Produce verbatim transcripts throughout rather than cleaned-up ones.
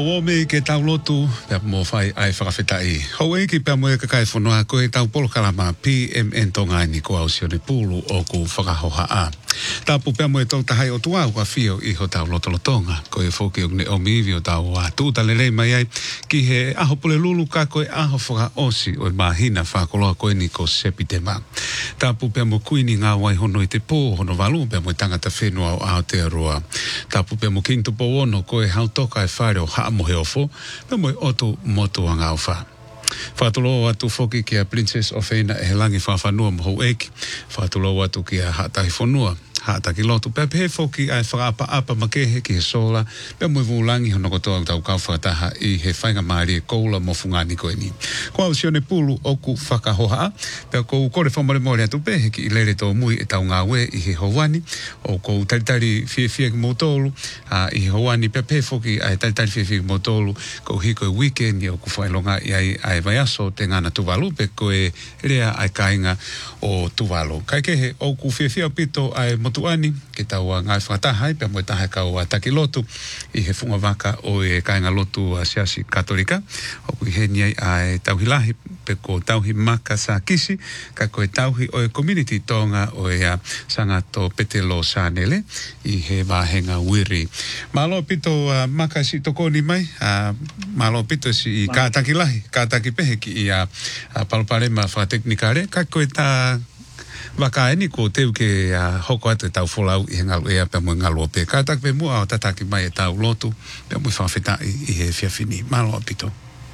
O me ke tau lotu, pe mo fai ai whakawhetai. Hau e ki pe mo e kakai whanua ko e tau polo kalama P M N tonga ni ko au sione pulu o ku whakahoha a. Tapu pe mo e tau tahai o tua ua fio i ho tau loto lotonga. Ko e whoki o ne o mivi o tau a tūta lelei mai ai ki he aho pule lulu ka ko e aho whaka osi o e mahina whakoloa ko e ni ko sepi te ma. Tapu pe mo kuini ngā wai hono i te pō hono walu pe mo e tangata whenua o Aotearoa. Tapu pe mo kintu po ono ko e hau toka e whare o haa mo he ofo, pe mo e otu motu a ngau wha. Whātulo atu whoki ki a Princess of Eina e he langi whawhanua mo hou eki. Whātulo atu ki a hatahi whanua. Hata ki lotu pe pe whoki ai whakaapa apa makehe ki he sola, pe mo i vulangi hono kotoa tau kau whakataha i he whainga maari e koula mo fungani koe ni. Ko au sione pulu oku whakahoha, pe ko kore whamare mori atu pe heki i lere tō mui e tau ngā we i he hawani, o ko taritari fie fie ki motolu, i he hawani pe pe whoki ai taritari fie fie ki motolu, ko hiko e weekend i o ku whailonga i ai ai vai aso te ngana tuvalu, pe ko e rea ai kainga o tuvalu. Kai kehe oku fie fie pito ai motuani, ke tau a ngai whakatahai, pe mo e tahai kau a taki lotu, i he funga waka o e kainga lotu a siasi katolika, o kui he niai a e tauhilahi, pe ko tauhi maka sa kisi, ka ko e tauhi o e community tonga o e a sangato petelo sanele, i he wahenga wiri. Malo pito uh, maka si tokoni mai, uh, malo pito si i kātaki lahi, kātaki peheki i a uh, palparema whakateknikare, ka ko e tā waka eni ko teu ke uh, hoko atu e tau wholau i he ngalu ea pe mo ngalu o pe. Ka tak pe mua o tataki mai e tau lotu, pe mo i whawheta i, i he whiawhini. Malo apito.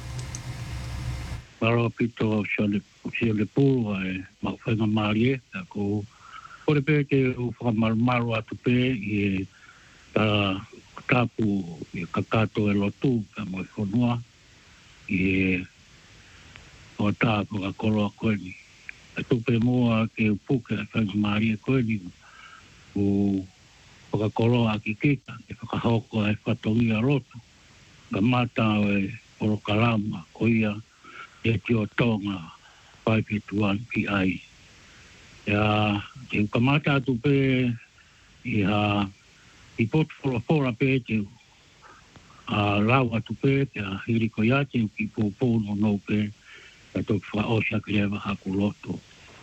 Malo apito sione, sione pūru ai mau whainga maari e, ko kore pe ke u whakamaru atu pe i e ta tapu i kakato e lotu, pe mo i whanua, i e o tāpu ka koloa koe ni. A tupe moa ke upuke a whainga maari e koe ni u whakakoloa a ki kika, e whakahoko e whatongi a roto, ka mata o e orokalama, ko ia e tio tonga, whaipetuan ki ai. Ia, te ukamata atu pe i ha i potu wholafora pe te a lau atu pe, te a hiriko iate u ki pōpono no pe, ka tō whaosia ki rewa haku loto.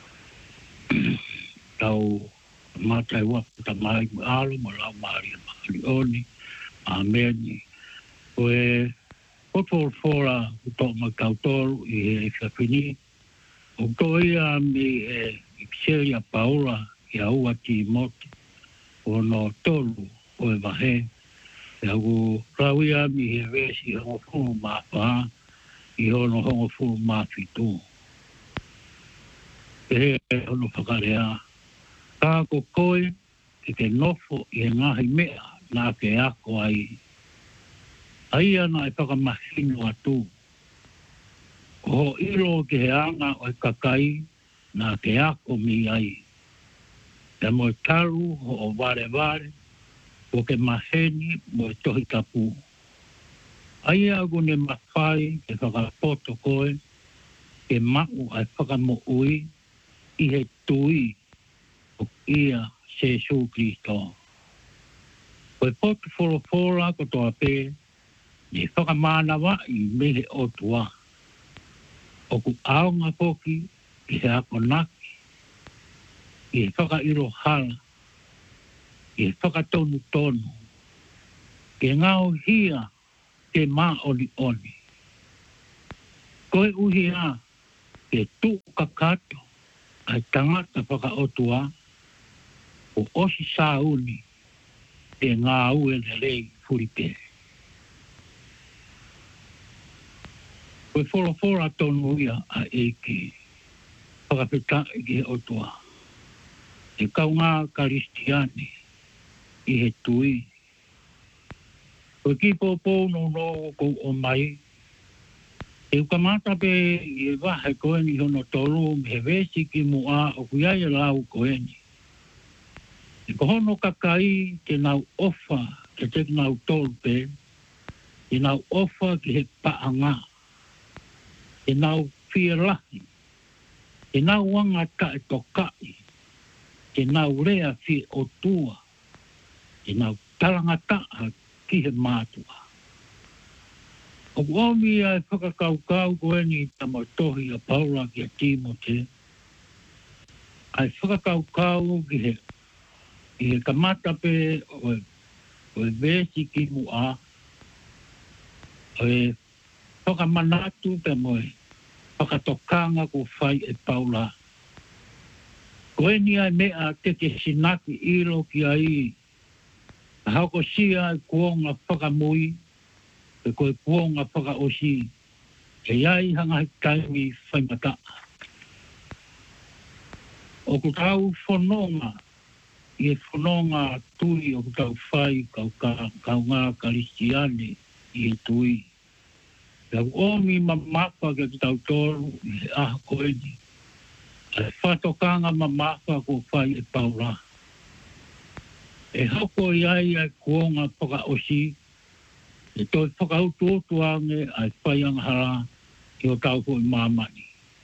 Tau matai wapu ta mai mu alo, ma lau maari a maari oni, a meni. Ko e potu wholafora u tō mai kautoru i he whiawhini, o tō ia mi e Ikseria Paola i a ua ki moti, o no tolu o e wahe, e au rauia mi he resi hongo funu mawha, i hono hongo funu mawhitu. E he hono whakarea, kā ko koe ki te nofo i he ngahi mea nā ke ako ai. Ai ana e whakamahino atu. O ho ilo ki he anga o e kakai, nā ke ako mi ai. Te mo e taru ho o vare vare, o ke maheni mo e tohi tapu. Ai agu ne mawhai ke whakapoto koe, ke mau ai whakamo ui, i he tui o ia Jesu Kristo. Koe poto wholofora ko toa pē, ne whakamana wa i mehe o tua. O ku aonga poki, i he ako naki, i he whakairo hala, i he whakatonu tonu, ke ngau hia te mā oni oni. Koe uhi a, ke tu kakato, ai tangata whakaotua, o osi sauni, te ngā ue le lei furipe. Koe wholofora tonu ia a eke, whakapeta i ke otua. E kau ngā karistiani i he tui. Koe ki pōpōno no kou o mai. E ukamata pe i e wahe koe ni hono tolu me he vesi ki mua o kuiai e lau koe ni. E kohono kakai te nau ofa ke te nau tolu pe, te nau ofa ki he paanga, te nau whielahi, te nau wanga ka e tokai, te nau rea whi o tua, te nau talangata ki he mātua. O omi ai whakakaukau koe ni tamo tohi a Paula ki a Timote. Ai whakakaukau ki he, ki he kamata pe o e, o e vesi ki mu a. O e whakamanatu pe mo e whakatokanga ko whai e Paula. Koe ni ai mea te te sinaki ilo ki ai. Hauko sia ai kuonga whakamui. E koe kuonga whakaosi. E iai hanga he taimi whaimata. O ku tau whanonga. I e whanonga tui o ku tau whai kau, ka, kau ngā karistiane i e tui. Kau omi mamapa ke ku tau toru i he aha koe ni. E whatokanga mamapa ko whai e Paula. E hako iai ai kuonga whakaosi. E toi whakautu otu ange ai whaiang hara i o tau ko i mamani.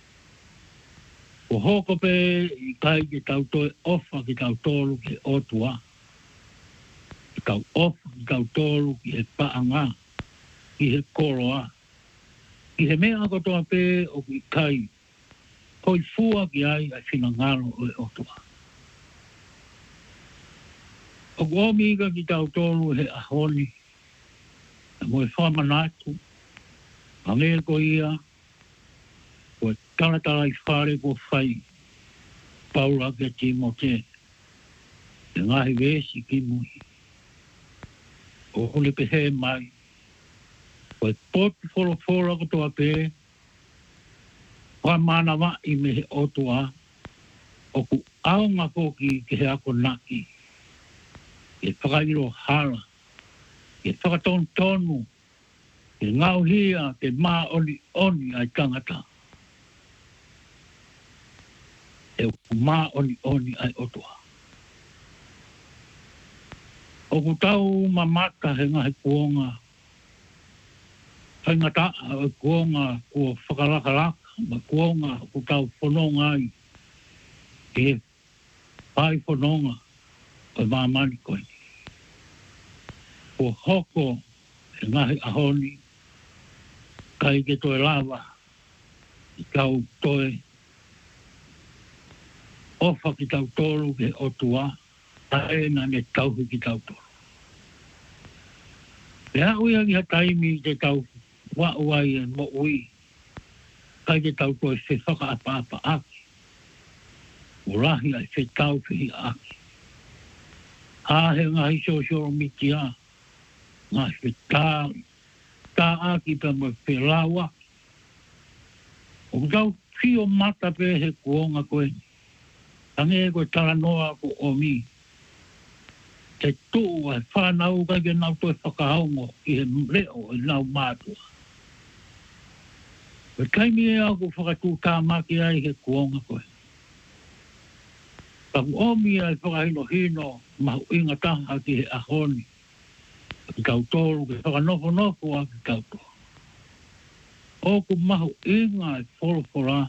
Ko hoko pe i kai ki tau toi ofa ki tau tolu ki otua. Ki tau ofa ki tau tolu ki he paanga, ki he koroa. Ki he mea ko toa pe o ki kai. Koi fua ki ai ai whinangaro o e otua. O kuomi ika ki tau tolu he ahoni. Mo e whamanatu. Ange ko ia. Ko e taratara i whare ko whai. Paula ke Timote. E ngahi vesi ki mui. O hule pe he mai. Ko e potu wholo wholo ko toa pe. Wa mana wa i me he otua. O ku aunga poki ke he ako naki. E whakairo hala. E whakatonu tonu, e ngau hia, te mā oni oni ai tangata. E mā oni oni ai otua. O ku tau mamata he ngahi kuonga, hai ngata e kuonga kua whakarakaraka, ma kuonga ku tau whanonga ai, e pai whanonga, o mamani koe. Ko hoko e ngahi ahoni, kai ke toe lava, i tau toe, ofa ki tau tolu ke otua, tae na ne tauhi ki tau tolu. Le hau ia ki ha taimi te tau wa uai e mo ui, kai ke tau toe se whaka apa apa aki, urahi ai se tau whihi aki. Ahe ngahi sosoro miti a, ngā se tā, tā aki pe mo pe lawa. O kutau fio mata pe he kuonga koe. Tange e koe tala noa ko omi. Te tuu ai whanau kai ke nau toi whakahaungo i he leo i nau mātua. Pe kaimi e au ko whakatū tā maki ai he kuonga koe. Taku omi ai whakahino hino mahu inga taha ki he ahoni. Ki tau tolu, ki whakanofo nofo a ki tau tolu. O ku mahu inga e wholofora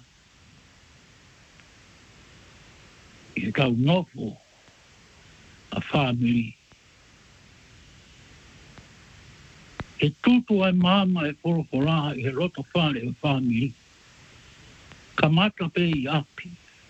i tau nofo a whamiri. E tutu ai mama e wholofora i he roto whare e whamiri. Kamata pe i api.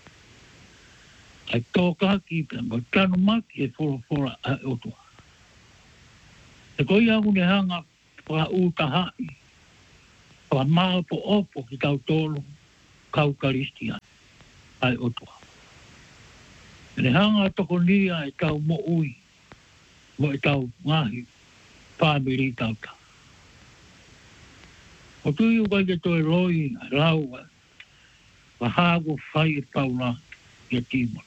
Ai tōka ki pe mo tanu maki e wholofora a otua. E koi au ne hanga wha utahai, wha maa po opo ki tau tolu, kau karistia, ai otua. E ne hanga toko nia e tau mo ui, mo e tau ngahi, whamiri tau ta. O tui u kai ke toi roi, raua, wha hago whai e Paula i a Timor.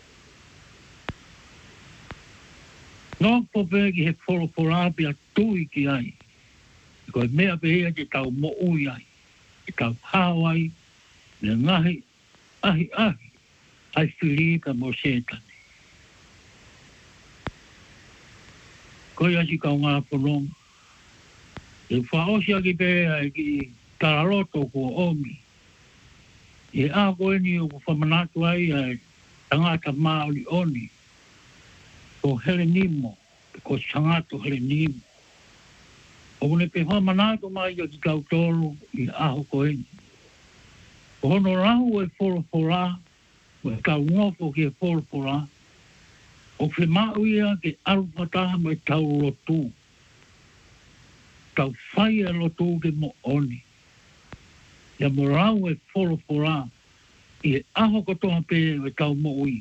Nō pope ki he wholoporapi a tui ki ai. Ko e mea pehea te tau mo ui ai. Te tau hawai, ne ngahi, ahi ahi, ai whiripa mo setane. Ko i asi kau ngā whanonga. E whaosia ki pehea e ki tararoto ko omi. E a koe ni o ku whamanatu ai ai tangata maoli oni. Ko Helenimo, ko Sangato Helenimo. O ne pe hoa manato mai o ki kau tolu i aho koe. O hono rau e folo fora, o e kau ngofo ki e folo fora, o fe mau ia ke aru pataha mai tau lotu. Tau whai e lotu ke mo oni. Ia mo rau e folo fora, i e aho kotoha pe e tau mo ui.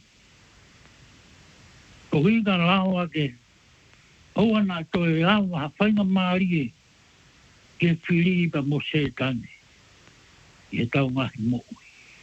Ko hinga rau a ke, o ana to e rau ha whainga maari e, ke whiriba mo se tane. I e tau ngahi mo ui.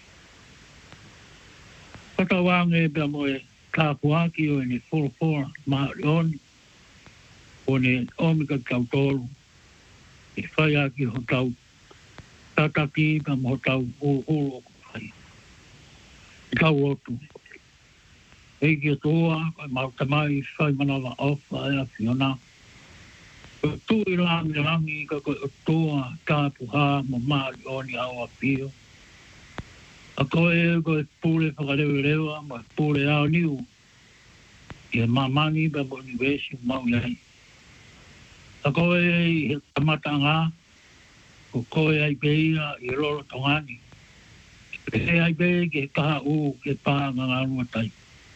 Patawange e bea mo e kāpuaki o e ne folo fora, maari oni, o ne omika kau tolu, e whai aki ho tau tataki ka mo tau o o whai. E tau otu. E ki toa, kai mau tamai whai manawa ofa e a whiona. Ko tu i rangi rangi ka koe o toa kāpuha mo maari oni au a pio. A koe koe pule whakarewe rewa, mo pule au niu. I e mamani ba mo ni wesi mau iai. A koe i he tamata ngā, ko koe ai peia i roro tongani. E ai peia ke kaha u ke paa ngā ngā rua tai.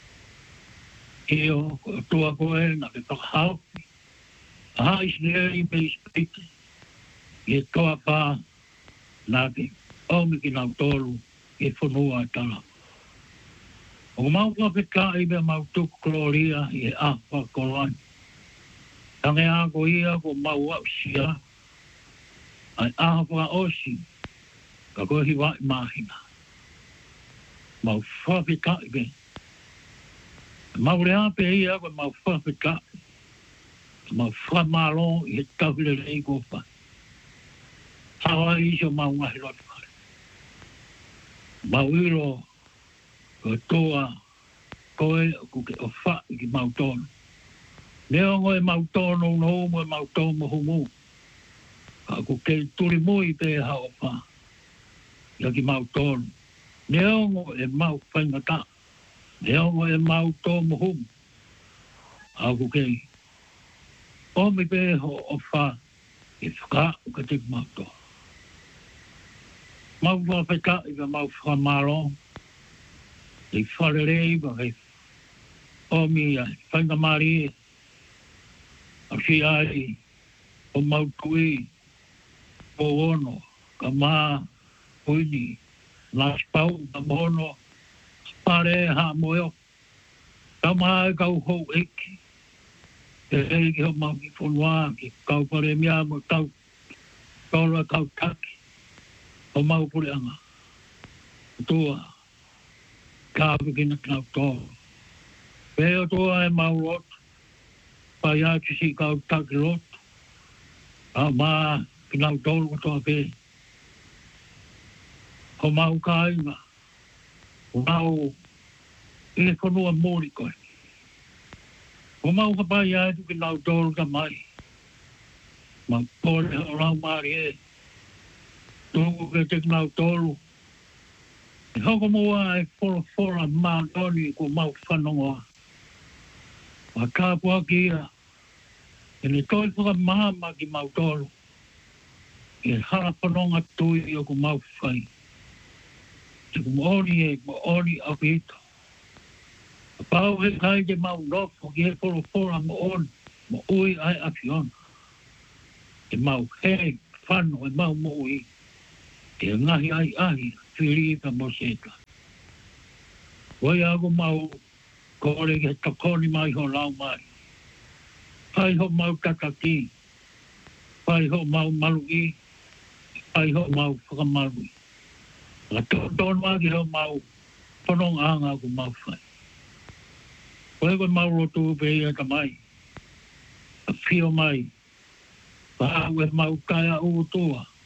Io, ko tua koe na ke whakahau. A isi neri me i spiti. I e toa paa na ke omi ki nau tolu e whanua e tala. O mau whapeka i mea mau tuku kloria i e ahwa kolani. Tange a ko ia ko mau au sia. Ai ahwa osi. Ka koe hiwa i mahina. Mau whapeka i mea. Mau rea pe ia ko mau whapeka. Mau whamalo i he tawhile rei ko wha. Hawa iso mau ngahi lotu kare. Mau iro ko toa koe ku ke o wha i ki mau tono. Leo ngoe mau tono no mo mau tono humu. Ka ku ke turi mui pe ha o wha. Ia ki mau tono. Leo ngoe mau whaingata. Leo ngoe mau tono humu. A ku ke o mi pe ho o wha i whaka o ka te mau tono. Mau whapeka i ka mau whamalo. I wharerei wa hei o mi ai whaingamari a si ai o mautui o ono ka mā huini nā spau ka mono pare ha moeo ka mā e kau hou eki e hei ki ho mau ki whanua ki kau pare mia mo tau kaura kau taki o mau pure anga tua kāpu ki na kinau tō. Peo toa e mau rotu. Pai atu si kau taki rotu. A mā kinau tōru toa pē. Ho mau kāinga. Ho mau e whanua mōri koe. Ho mau ka pai atu kinau tōru ka mai. Ma pōre o rau māri e. Tōku ke te kinau tōru. Hoko mua e fora fora mātoni ko mau whanongoa. Wa kāpua kia. E ne toi whaka mahama ki mau tolu. E hara whanonga tui o ko mau whai. Te ko mooni e mooni au hito. A pau he kai te mau nofo ki he fora fora mooni. Mo ui ai afiona. E mau he whano e mau moui. E ngahi ai ahi. Whiripa mo seta. Wai ako mau kore ke takoni mai ho lau mai. Pai ho mau tataki. Pai ho mau malui. Pai ho mau whakamalui. Ka tōton wā ki ho mau whanong anga ko mau whai. Wai ko mau rotu pēia ka mai. A whio mai. Ka au e mau kaya utoa.